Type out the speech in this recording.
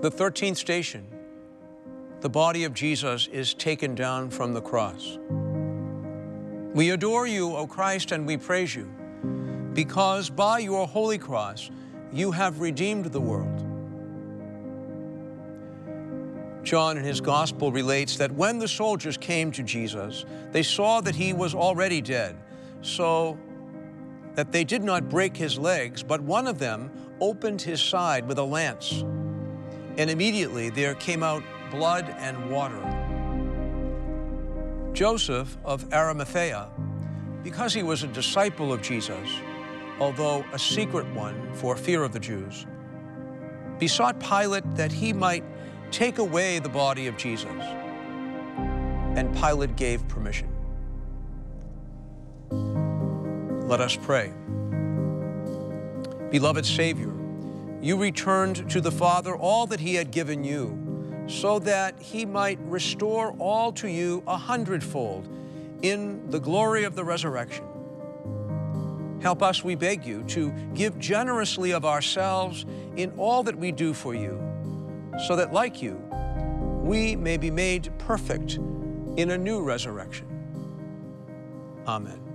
The 13th station, the body of Jesus is taken down from the cross. We adore you, O Christ, and we praise you, because by your holy cross you have redeemed the world. John in his gospel relates that when the soldiers came to Jesus, they saw that he was already dead, so that they did not break his legs, but one of them opened his side with a lance, and immediately there came out blood and water. Joseph of Arimathea, because he was a disciple of Jesus, although a secret one for fear of the Jews, besought Pilate that he might take away the body of Jesus, and Pilate gave permission. Let us pray. Beloved Savior, you returned to the Father all that he had given you, so that he might restore all to you 100-fold in the glory of the resurrection. Help us, we beg you, to give generously of ourselves in all that we do for you, so that, like you, we may be made perfect in a new resurrection. Amen.